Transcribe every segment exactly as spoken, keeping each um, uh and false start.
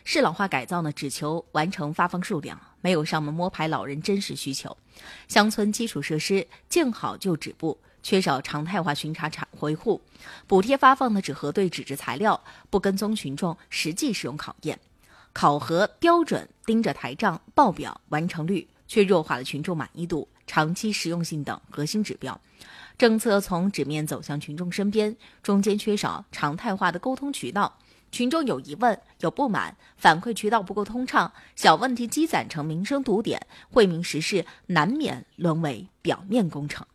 适老化改造呢，只求完成发放数量，没有上门摸排老人真实需求。乡村基础设施见好就止步，缺少常态化巡查维护，补贴发放呢只核对纸质材料，不跟踪群众实际使用考验。考核标准盯着台账报表完成率，却弱化了群众满意度、长期实用性等核心指标。政策从纸面走向群众身边，中间缺少常态化的沟通渠道。群众有疑问、有不满，反馈渠道不够通畅，小问题积攒成民生堵点，惠民实事难免沦为表面工程。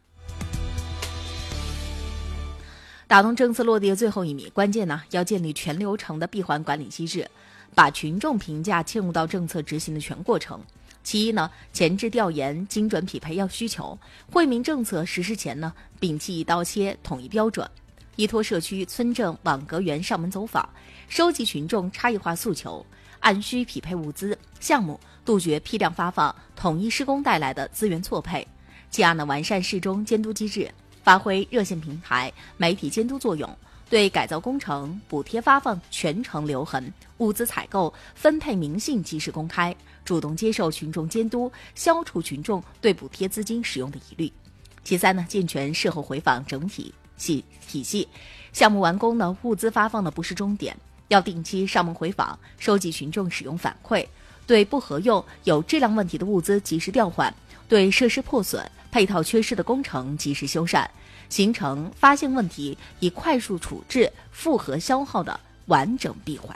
打通政策落地的最后一米，关键呢要建立全流程的闭环管理机制，把群众评价嵌入到政策执行的全过程。其一呢，前置调研，精准匹配要需求，惠民政策实施前呢，摒弃一刀切，统一标准，依托社区、村镇、网格员上门走访，收集群众差异化诉求，按需匹配物资项目，杜绝批量发放、统一施工带来的资源错配。其二呢，完善市中监督机制，发挥热线平台、媒体监督作用，对改造工程补贴发放全程留痕，物资采购分配明细及时公开，主动接受群众监督，消除群众对补贴资金使用的疑虑。其三呢，健全事后回访整体系体系，项目完工呢，物资发放的不是终点，要定期上门回访，收集群众使用反馈，对不合用、有质量问题的物资及时调换，对设施破损、配套缺失的工程及时修缮，形成发现问题以快速处置、复核消耗的完整闭环。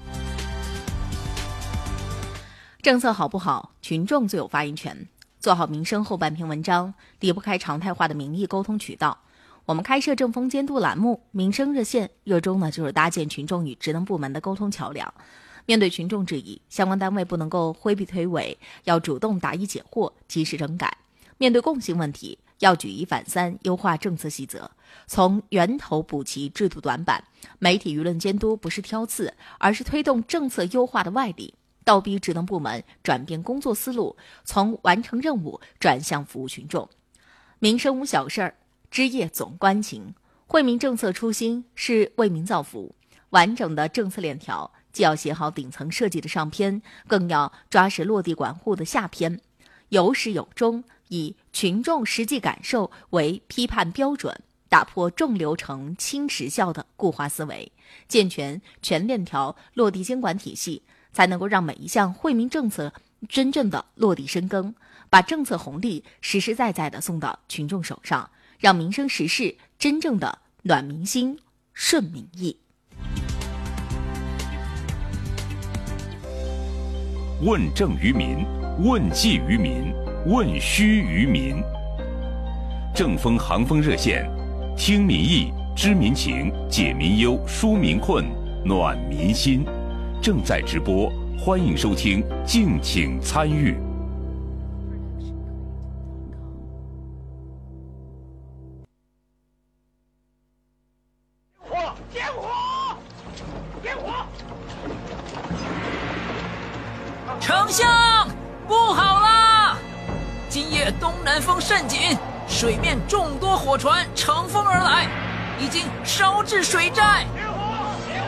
政策好不好，群众最有发言权。做好民生后半篇文章，离不开常态化的民意沟通渠道。我们开设政风监督栏目民生热线，热衷呢就是搭建群众与职能部门的沟通桥梁。面对群众质疑，相关单位不能够挥避推诿，要主动答疑解惑，及时整改。面对共性问题，要举一反三，优化政策细则，从源头补齐制度短板。媒体舆论监督不是挑刺，而是推动政策优化的外力，倒逼职能部门转变工作思路，从完成任务转向服务群众。民生无小事儿，枝叶总关情。惠民政策初心是为民造福，完整的政策链条既要写好顶层设计的上篇，更要抓实落地管护的下篇，有始有终，以群众实际感受为批判标准，打破重流程轻时效的固化思维，健全全链条落地监管体系，才能够让每一项惠民政策真正的落地生根，把政策红利实实在在的送到群众手上，让民生实事真正的暖民心、顺民意。 问政于民，问计于民，问需于民。政风航风热线，听民意，知民情，解民忧，纾民困，暖民心。正在直播，欢迎收听，敬请参与。 火！点火！点火！ 丞相，不好啦！今夜东南风甚紧，水面众多火船乘风而来，已经烧至水寨。 点火！点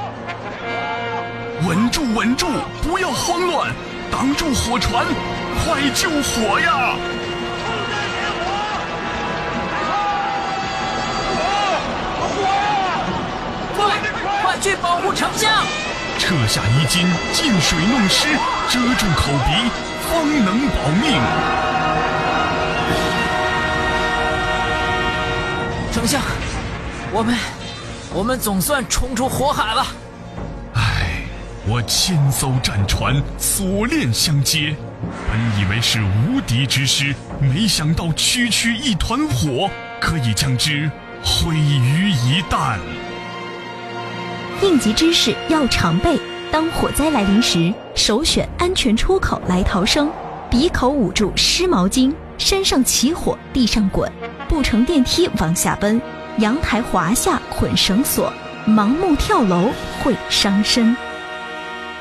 火！ 稳住，稳住，不要慌乱，挡住火船，快救火呀！ 快，快去保护丞相！ 撤下衣襟，进水弄湿，遮住口鼻，方能保命。 丞相，我们，我们总算冲出火海了。 唉，我千艘战船锁链相接，本以为是无敌之师，没想到区区一团火，可以将之毁于一旦。 应急知识要常备，当火灾来临时，首选安全出口来逃生。鼻口捂住湿毛巾，山上起火地上滚，不乘电梯往下奔，阳台滑下捆绳索，盲目跳楼会伤身。